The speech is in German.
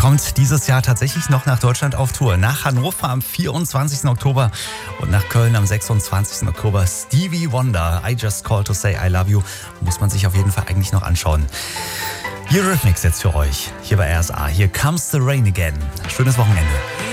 kommt dieses Jahr tatsächlich noch nach Deutschland auf Tour. Nach Hannover am 24. Oktober und nach Köln am 26. Oktober. Stevie Wonder, I Just Called to Say I Love You. Muss man sich auf jeden Fall eigentlich noch anschauen. Eurythmics jetzt für euch, hier bei RSA. Here Comes the Rain Again. Schönes Wochenende.